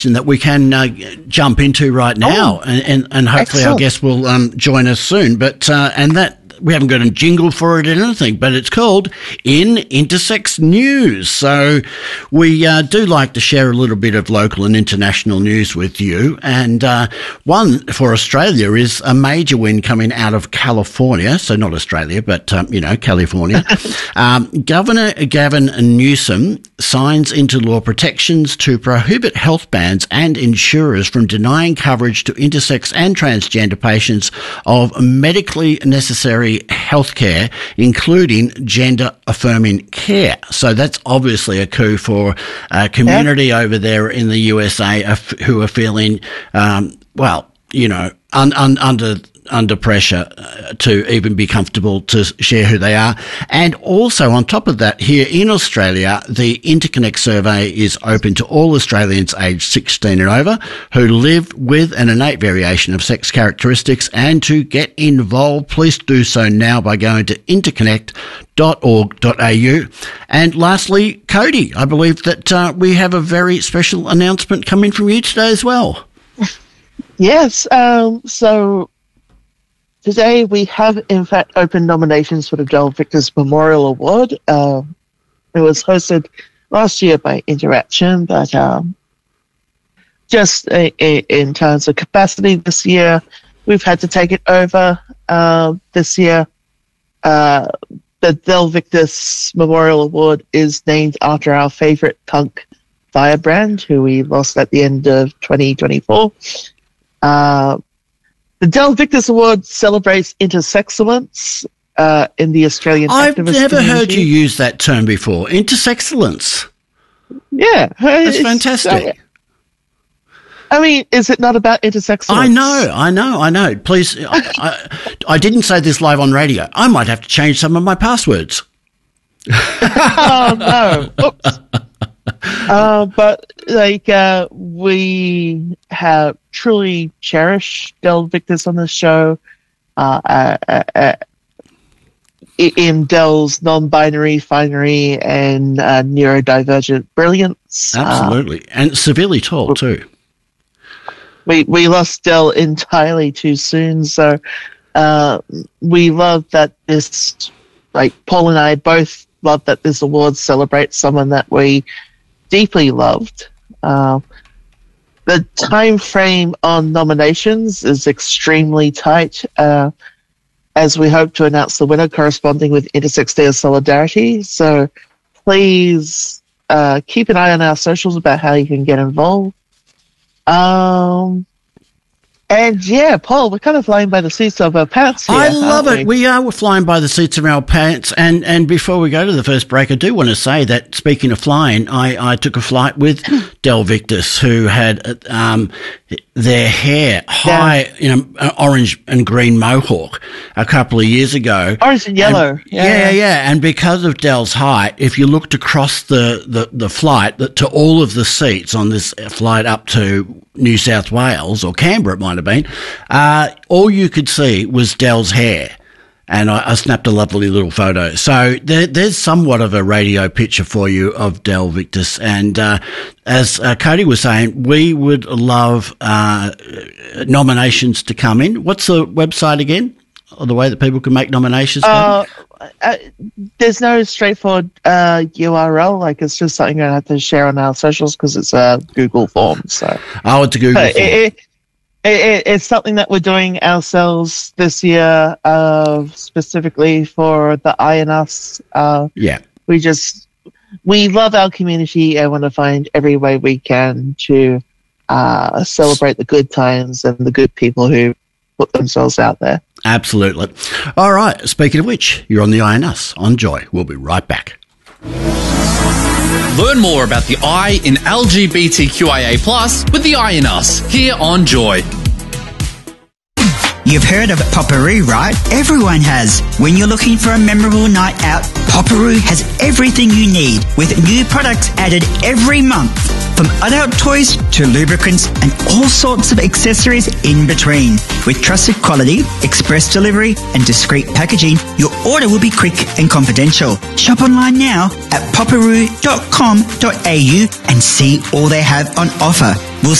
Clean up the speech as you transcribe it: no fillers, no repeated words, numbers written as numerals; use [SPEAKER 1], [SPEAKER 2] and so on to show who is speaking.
[SPEAKER 1] that we can jump into right now, and hopefully our guest will join us soon. But and that we haven't got a jingle for it or anything, but it's called In Intersex News. So we do like to share a little bit of local and international news with you. And one for Australia is a major win coming out of California. So not Australia, but, California. Governor Gavin Newsom signs into law protections to prohibit health bans and insurers from denying coverage to intersex and transgender patients of medically necessary healthcare, including gender-affirming care. So that's obviously a coup for a community over there in the USA who are feeling, under pressure to even be comfortable to share who they are. And also on top of that, here in Australia, the Interconnect survey is open to all Australians aged 16 and over who live with an innate variation of sex characteristics. And to get involved, please do so now by going to interconnect.org.au. And lastly, Cody, I believe that we have a very special announcement coming from you today as well.
[SPEAKER 2] Yes, so today we have, in fact, opened nominations for the Del Victus Memorial Award. It was hosted last year by Interaction, but just in terms of capacity this year, we've had to take it over this year. The Del Victus Memorial Award is named after our favourite punk firebrand, who we lost at the end of 2024. The Del Victus Award celebrates intersexcellence in the Australian activist community.
[SPEAKER 1] I've never heard you use that term before, intersexcellence.
[SPEAKER 2] Yeah.
[SPEAKER 1] That's fantastic.
[SPEAKER 2] I mean, is it not about intersexellence?
[SPEAKER 1] I know. Please, I didn't say this live on radio. I might have to change some of my passwords.
[SPEAKER 2] Oh, no. Oops. But we have truly cherished Del Victus on the show, in Del's non-binary, finery, and neurodivergent brilliance.
[SPEAKER 1] Absolutely, and severely tall too.
[SPEAKER 2] We lost Del entirely too soon, so we love that this, Paul and I both love that this award celebrates someone that we deeply loved. The time frame on nominations is extremely tight, as we hope to announce the winner corresponding with Intersex Day of Solidarity. So please keep an eye on our socials about how you can get involved. And yeah, Paul, we're kind of flying by the seats of our pants here.
[SPEAKER 1] I love it. We're flying by the seats of our pants. And before we go to the first break, I do want to say that, speaking of flying, I took a flight with Del Victus, who had their hair high, orange and green mohawk a couple of years ago.
[SPEAKER 2] Orange and yellow.
[SPEAKER 1] Yeah. And because of Del's height, if you looked across the flight to all of the seats on this flight up to New South Wales, or Canberra it might have been, all you could see was Del's hair. And I snapped a lovely little photo. So there's somewhat of a radio picture for you of Del Victus. And as Cody was saying, we would love nominations to come in. What's the website again, or the way that people can make nominations?
[SPEAKER 2] There's no straightforward URL. It's just something I have to share on our socials because it's a Google form. So
[SPEAKER 1] it's a Google form.
[SPEAKER 2] It's something that we're doing ourselves this year, specifically for the I and Us. We love our community and want to find every way we can to celebrate the good times and the good people who put themselves out there.
[SPEAKER 1] Absolutely. All right. Speaking of which, you're on the I and Us on Joy. We'll be right back.
[SPEAKER 3] Learn more about the I in LGBTQIA+ with the I in Us here on Joy. You've heard of Popperoo, right? Everyone has. When you're looking for a memorable night out, Popperoo has everything you need, with new products added every month. From adult toys to lubricants and all sorts of accessories in between. With trusted quality, express delivery and discreet packaging, your order will be quick and confidential. Shop online now at popperoo.com.au and see all they have on offer. We'll